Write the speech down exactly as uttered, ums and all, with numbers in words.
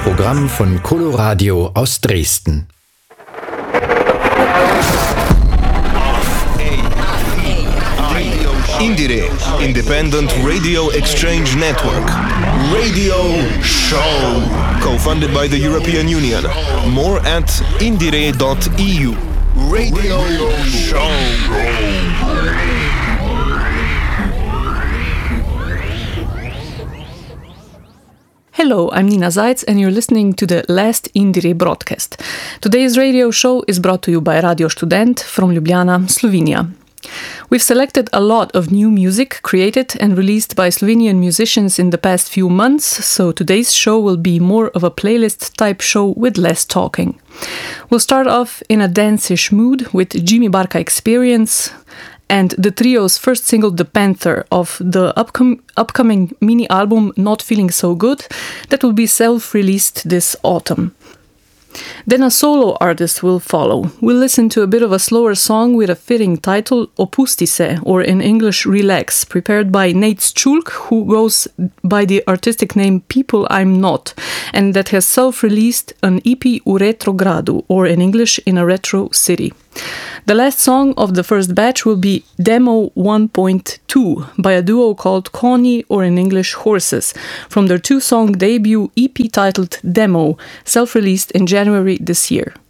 Programm von Coloradio aus Dresden. Indire, Independent Radio Exchange Network. Radio Show. Co-funded by the European Union. More at indire dot e u. Radio Show. Hello, I'm Nina Zajc and you're listening to the last Indire broadcast. Today's radio show is brought to you by Radio Student from Ljubljana, Slovenia. We've selected a lot of new music created and released by Slovenian musicians in the past few months, so today's show will be more of a playlist type show with less talking. We'll start off in a dance-ish mood with Jimmy Barka Experience and the trio's first single, The Panther, of the upcom- upcoming mini album Not Feeling So Good, that will be self-released this autumn. Then a solo artist will follow. We'll listen to a bit of a slower song with a fitting title, Opusti se, or in English, Relax, prepared by Nate Schulk, who goes by the artistic name People I'm Not, and that has self-released an E P U Retrogradu, or in English, In a Retro City. The last song of the first batch will be Demo one point two by a duo called Koni, or in English Horses, from their two-song debut E P titled Demo, self-released in January this year.